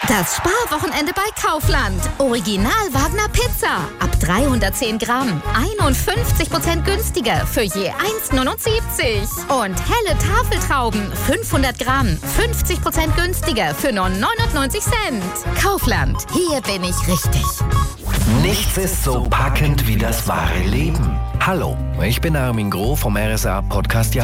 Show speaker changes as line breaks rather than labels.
Das Sparwochenende bei Kaufland. Original Wagner Pizza. Ab 310 Gramm. 51% günstiger für je 1,79. Und helle Tafeltrauben. 500 Gramm. 50% günstiger für nur 99 Cent. Kaufland. Hier bin ich richtig.
Nichts ist so packend wie das wahre Leben. Hallo, ich bin Armin Groh vom RSA Podcast